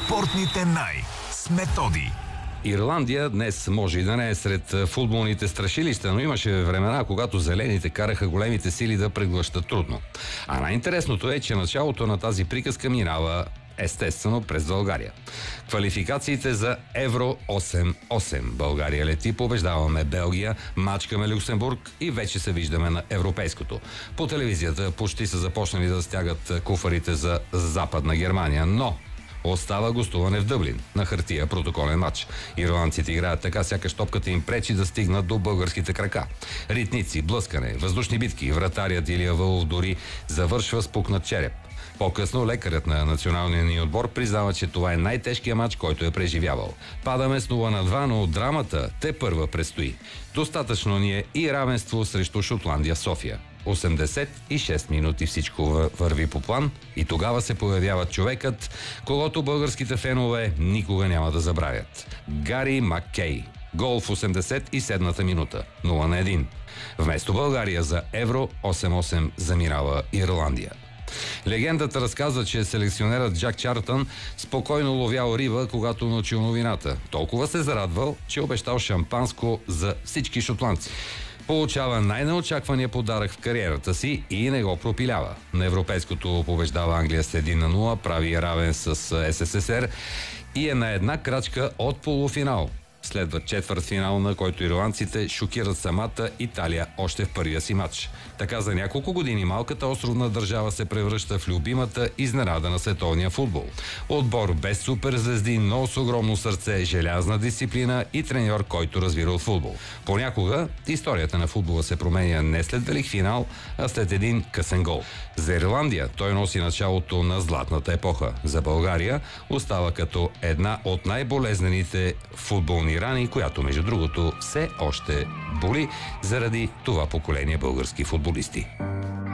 Спортните с Методи. Ирландия днес може и да не е сред футболните страшилища, но имаше времена, когато зелените караха големите сили да преглъщат трудно. А най-интересното е, че началото на тази приказка минава естествено през България. Квалификациите за Евро 8-8. България лети, побеждаваме Белгия, мачкаме Люксембург и вече се виждаме на европейското. По телевизията почти са започнали да стягат куфарите за Западна Германия, но остава гостуване в Дъблин. На хартия протоколен матч. Ирландците играят така, сякаш топката им пречи да стигнат до българските крака. Ритници, блъскане, въздушни битки. Вратарят Илия Вълов дори завършва с пукнат череп. По-късно лекарят на националния ни отбор признава, че това е най-тежкият матч, който е преживявал. Падаме с 0-2, но драмата тепърва предстои. Достатъчно ни е и равенство срещу Шотландия в София. 86 минути всичко върви по план и тогава се появява човекът, когото българските фенове никога няма да забравят. Гари Маккей. Гол в 87-та минута. 0-1. Вместо България за Евро 8-8 заминава Ирландия. Легендата разказва, че селекционерът Джак Чартън спокойно ловял риба, когато научил новината. Толкова се зарадвал, че обещал шампанско за всички шотландци. Получава най-неочаквания подарък в кариерата си и не го пропилява. На европейското побеждава Англия с 1-0, прави равен с СССР и е на една крачка от полуфинал. Следва четвъртфинал, на който ирландците шокират самата Италия още в първия си матч. Така за няколко години малката островна държава се превръща в любимата изненада на световния футбол. Отбор без суперзвезди, но с огромно сърце, желязна дисциплина и треньор, който разбира от футбол. Понякога историята на футбола се променя не след велик финал, а след един късен гол. За Ирландия той носи началото на златната епоха. За България остава като една от най-болезнените футболни рани, която между другото все още боли заради това поколение български футболисти.